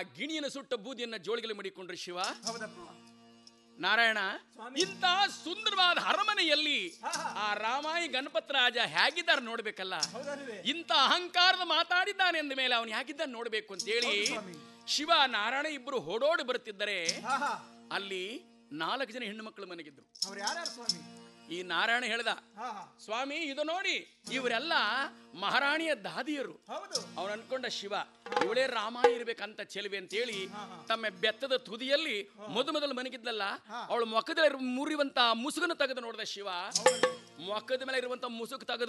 ಗಿಣಿಯನ್ನು ಸುಟ್ಟ ಬೂದಿಯನ್ನ ಜೋಳಿಗೆಯಲ್ಲಿ ಮಡಿಕೊಂಡ್ರೆ ಶಿವ. ಹೌದಪ್ಪ ನಾರಾಯಣ, ಇಂಥ ಸುಂದರವಾದ ಅರಮನೆಯಲ್ಲಿ ಆ ರಾಮಾಯಿ ಗಣಪತರಾಜ ಹೇಗಿದ್ದಾರೆ ನೋಡ್ಬೇಕಲ್ಲ. ಇಂಥ ಅಹಂಕಾರದ ಮಾತಾಡಿದ್ದಾನೆ ಅಂದ ಮೇಲೆ ಅವನು ಹೇಗಿದ್ದಾನೆ ನೋಡ್ಬೇಕು ಅಂತ ಹೇಳಿ ಶಿವ ನಾರಾಯಣ ಇಬ್ಬರು ಓಡೋಡಿ ಬರುತ್ತಿದ್ದರೆ ಅಲ್ಲಿ 4 ಜನ ಹೆಣ್ಣು ಮಕ್ಕಳು ಮನೆಗಿದ್ರು. ಈ ನಾರಾಯಣ ಹೇಳ್ದ, ಸ್ವಾಮಿ ಇದು ನೋಡಿ ಇವರೆಲ್ಲ ಮಹಾರಾಣಿಯ ದಾದಿಯರು. ಅವನು ಅನ್ಕೊಂಡ ಶಿವ ಇವಳೇ ರಾಮ ಇರ್ಬೇಕಂತ ಚೆಲುವೆ ಅಂತ ಹೇಳಿ ತಮ್ಮ ಬೆತ್ತದ ತುದಿಯಲ್ಲಿ ಮೊದಲು ಮನೆಗಿದ್ದಲ್ಲ ಅವಳು ಮೊಕ್ಕದಲ್ಲಿ ಮುರಿಯುವಂತ ಮುಸುಗನ್ನು ತೆಗೆದು ನೋಡಿದ ಶಿವ. ಮೊಕ್ಕದ ಮೇಲೆ ಇರುವಂತ ಮುಸುಕು ತೆಗೆದು